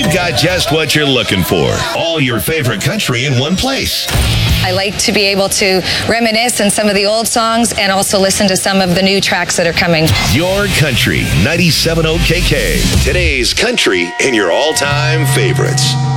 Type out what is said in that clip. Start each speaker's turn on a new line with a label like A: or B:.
A: We've got just what you're looking for. All your favorite country in one place.
B: I like to be able to reminisce on some of the old songs and also listen to some of the new tracks that are coming.
A: Your Country, 97.0 KK. Today's country and your all-time favorites.